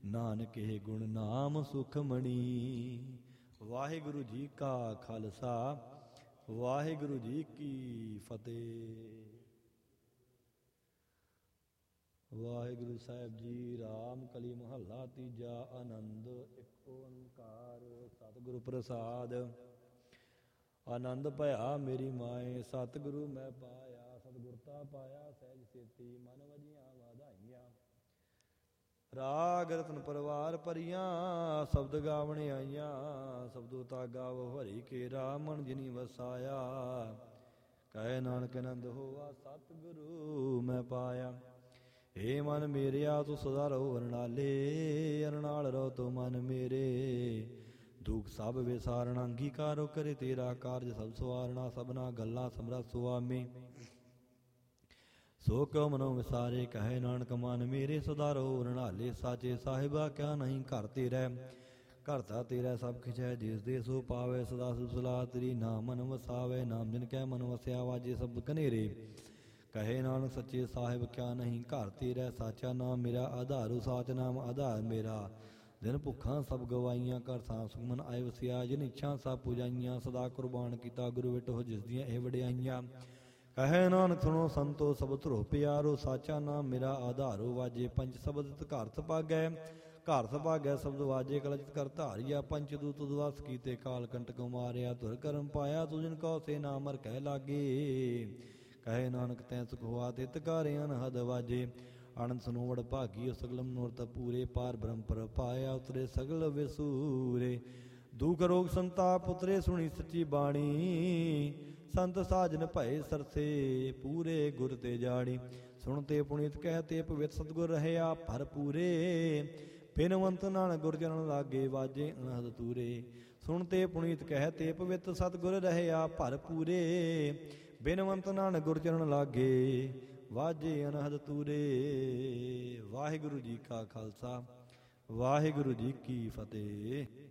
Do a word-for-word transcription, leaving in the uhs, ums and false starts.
ਨਾਨਕੇ ਗੁਣ ਨਾਮ ਸੁਖਮਣੀ। ਵਾਹਿਗੁਰੂ ਜੀ ਕਾ ਖਾਲਸਾ, ਵਾਹਿਗੁਰੂ ਜੀ ਕੀ ਫਤਿਹ। ਵਾਹਿਗੁਰੂ ਸਾਹਿਬ ਜੀ। ਰਾਮ ਕਲੀ ਮਹੱਲਾ ਤੀਜਾ। ਆਨੰਦ ਇੱਕ ਓੰਕਾਰ ਸਤਿਗੁਰੂ ਪ੍ਰਸਾਦ। ਆਨੰਦ ਭਇਆ ਮੇਰੀ ਮਾਏ, ਸਤਿਗੁਰੂ ਮੈਂ ਪਾਇਆ। ਸਤਿਗੁਰਤਾ ਪਾਇਆ ਸਹਿਜ ਸੇਤੀ, ਮਨ ਵਜੀਆਂ ਵਧਾਈਆਂ। ਰਾਗ ਰਤਨ ਪਰਵਾਰ ਭਰੀਆਂ, ਸ਼ਬਦ ਗਾਵਣ ਆਈਆਂ। ਸ਼ਬਦੋ ਤਾ ਗਾਵੋ ਹਰੀ ਕੇਰਾ, ਮਨ ਜਿਨੀ ਵਸਾਇਆ। ਕਹੇ ਨਾਨਕ ਆਨੰਦ ਹੋਆ, ਸਤਿਗੁਰੂ ਮੈਂ ਪਾਇਆ। ਏ ਮਨ ਮੇਰਿਆ ਤੂੰ ਸਦਾ ਰਹੋ ਅਰਣਾਲੇ, ਅਰਣਾਲ ਰਹੋ ਤੂੰ ਮਨ ਮੇਰੇ। ਦੁਖ ਸਭ ਵਿਸਾਰਣਾ, ਅੰਗੀਕਾਰੋ ਕਰੇ ਤੇਰਾ ਕਾਰਜ ਸਭ ਸਵਾਰਣਾ। ਸਭਨਾ ਗੱਲਾਂ ਸਮਰੱਥ ਸੁਆਮੀ, ਸੋ ਕਿਉ ਮਨੋ ਵਿਸਾਰੇ। ਕਹੇ ਨਾਨਕ ਮਨ ਮੇਰੇ ਸਦਾ ਰਹੋ ਅਰਣਾਲੇ। ਸਾਚੇ ਸਾਹਿਬਾ ਕਿਆ ਨਹੀਂ ਘਰ ਤੇਰਾ, ਘਰ ਤਾ ਤੇਰਾ ਸਭ ਕਿਛ ਹੈ। ਜਿਸ ਦੇ ਸੋ ਪਾਵੇ ਸਦਾ ਸੁਖ ਸਲਾਹ ਤੇਰੀ। ਨਾਮ ਮਨ ਵਸਾਵੇ, ਨਾਮ ਜਿਨ ਕੈ ਮਨ ਵਸਿਆ। ਵਾਜੇ ਸਬਦ ਕਨੇਰੇ, ਕਹੇ ਨਾਨਕ ਸੱਚੇ ਸਾਹਿਬ ਕਿਆ ਨਹੀਂ ਘਰ ਤੇਰਾ। ਸਾਚਾ ਨਾਮ ਮੇਰਾ ਆਧਾਰੂ, ਸਾਚ ਨਾਮ ਆਧਾਰ ਮੇਰਾ। ਦਿਨ ਭੁੱਖਾਂ ਸਭ ਗਵਾਈਆਂ, ਘਰ ਥਾਂ ਸੁਖਮਨ ਆਏ ਵਸਿਆ। ਜਿਨ ਇੱਛਾ ਸਭ ਪੁਜਾਈਆਂ, ਸਦਾ ਕੁਰਬਾਨ ਕੀਤਾ ਗੁਰੂ ਵਿਟੋ ਜਿਸ ਦੀਆਂ ਇਹ ਵਡਿਆਈਆਂ। ਕਹੇ ਨਾਨਕ ਸੁਣੋ ਸੰਤੋ ਸਭ ਧਰੋ ਪਿਆਰੋ। ਸਾਚਾ ਨਾਮ ਮੇਰਾ ਆਧਾਰੋ, ਵਾਜੇ ਪੰਜ ਸ਼ਬਦ ਘਰਤ ਪਾਗੈ। ਘਰਤ ਪਾਗੈ ਸ਼ਬਦ ਵਾਜੇ, ਕਲਚਿਤ ਕਰ ਧਾਰਿਆ। ਪੰਚ ਦੂਤ ਦਵਾਸ ਕੀਤੇ, ਕਾਲ ਕੰਟਕ ਮਾਰਿਆ। ਧੁਰ ਕਰਮ ਪਾਇਆ ਤੂੰ ਜਿਨ ਕਉ ਸੇ ਨਾਮ ਹਰਿ ਕਹਿ ਲਾਗੇ। ਕਹੇ ਨਾਨਕ ਤੈ ਸੁਖ ਹੋਆ ਤਿਤ ਕਾਰਿ ਅਨਹਦ ਵਾਜੇ। ਆਨੰਦ ਸੁਨੋ ਵਡ ਭਾਗੀ, ਸਗਲ ਮਨੋਰਥ ਪੂਰੇ। ਪਾਰ ਬ੍ਰਹਮ ਪਰ ਪਾਇਆ, ਉਤਰੇ ਸਗਲ ਵਿਸੂਰੇ। ਦੁਖ ਰੋਗ ਸੰਤਾਪ ਉਤਰੇ, ਸੁਣੀ ਸੱਚੀ ਬਾਣੀ। ਸੰਤ ਸਾਜਨ ਭਏ ਸਰਸੇ, ਪੂਰੇ ਗੁਰ ਤੇ ਜਾਣੀ। ਸੁਣ ਤੇ ਪੁਨੀਤ ਕਹਿ ਤੇ ਪਵਿੱਤ ਸਤਿਗੁਰ ਰਹਿਆ ਭਰਪੂਰੇ। ਬਿਨਵੰਤ ਨਾਨਕ ਗੁਰ ਚਰਨ ਲਾਗੇ, ਵਾਜੇ ਅਨਹਦ ਤੂਰੇ। ਸੁਣ ਤੇ ਪੁਨੀਤ ਕਹਿ ਤੇ ਪਵਿੱਤ ਸਤਿਗੁਰ ਰਹਿਆ ਭਰਪੂਰੇ। ਬਿਨਵੰਤ ਨਾਨਕ ਗੁਰ ਚਰਨ ਲਾਗੇ, ਵਾਜੇ ਅਨਹਦ ਤੂਰੇ। ਵਾਹਿਗੁਰੂ ਜੀ ਕਾ ਖਾਲਸਾ, ਵਾਹਿਗੁਰੂ ਜੀ ਕੀ ਫਤਿਹ।